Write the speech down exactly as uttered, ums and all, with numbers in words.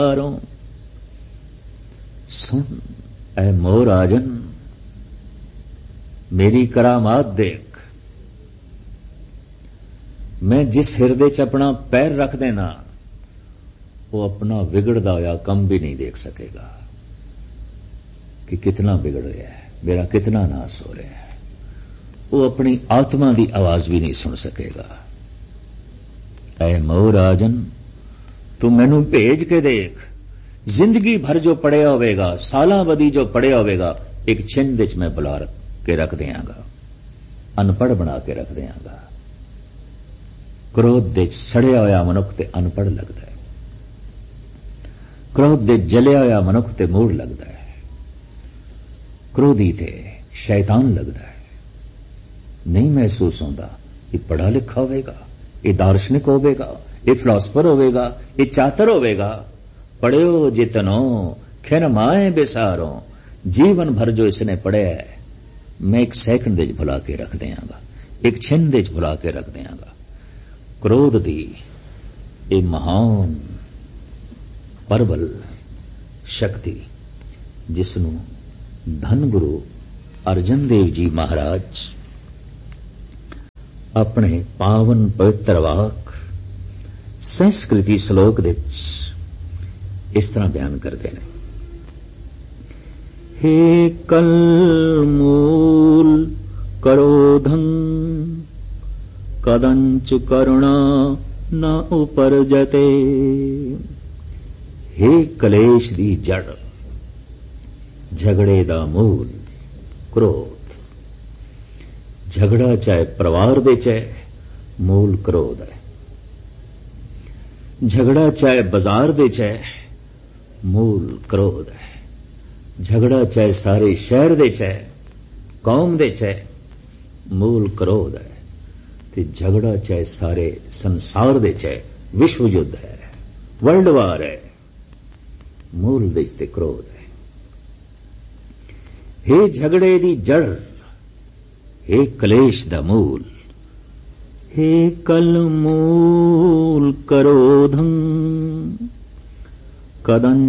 सुन ऐ मोर आजन मेरी करामात देख। मैं जिस हिरदे च अपना पैर रख देना वो अपना बिगड़दा होया कम भी नहीं देख सकेगा कि कितना बिगड़ रहा है, मेरा कितना नाश हो रहा है। वो अपनी आत्मा की आवाज भी नहीं सुन सकेगा। ऐ मोर आजन तू मैनू भेज के देख, जिंदगी भर जो पढ़िया होवेगा, सालां बदी जो पढ़िया होवेगा, एक छिंद च मैं बुला के रख देंगा, अनपढ़ बना के रख देंगा। क्रोध दे सड़िया होया मनुख ते अनपढ़ लगता है, क्रोध दे जलिया होया मनुख ते मूढ़ लगता है, क्रोधी ते शैतान लगता है। नहीं महसूस होता ये पढ़ा लिखा होवेगा, ये दार्शनिक होवेगा, ये फिलोसफर होवेगा, ये चातर होवेगा। पढ़ियो जितनो खिन माए बेसारो, जीवन भर जो इसने पढ़िया है मैं एक सैकंड दे भुला के रख देंगा, एक छिन दे भुला के रख देंगा। क्रोध दी ये महान परबल शक्ति जिसनू धन गुरु अर्जन देव जी महाराज अपने पावन पवित्र वाक संस्कृति श्लोक दे इस तरह बयान करते हैं। हे कल मूल करोधं कदंच करुणा न उपरजते। हे कलेश दी जड़, झगड़े दा मूल क्रोध। झगड़ा चाहे परिवार दे चाहे मूल क्रोध है, झगड़ा चाहे बाजार दे चाहे मूल क्रोध है, झगड़ा चाहे सारे शहर दे चाहे कौम दे चाहे मूल क्रोध है, ते झगड़ा चाहे सारे संसार दे चाहे विश्व युद्ध है, वर्ल्ड वार है, मूल दे ते क्रोध है। हे झगड़े दी जड़, हे कलेश दा मूल, हे कल मूल करोधं कदं